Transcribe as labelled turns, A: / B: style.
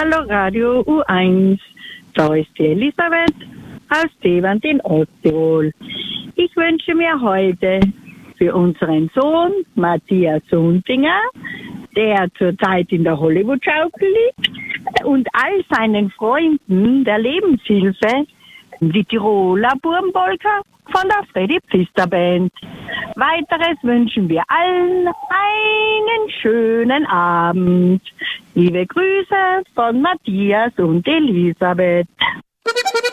A: Hallo Radio U1, da ist die Elisabeth aus Devant in Osttirol. Ich wünsche mir heute für unseren Sohn Matthias Sundinger, der zurzeit in der Hollywood-Schaukel liegt, und all seinen Freunden der Lebenshilfe die Tiroler Burmbolka von der Freddy Pfister Band. Weiteres wünschen wir allen einen schönen Abend. Liebe Grüße von Matthias und Elisabeth.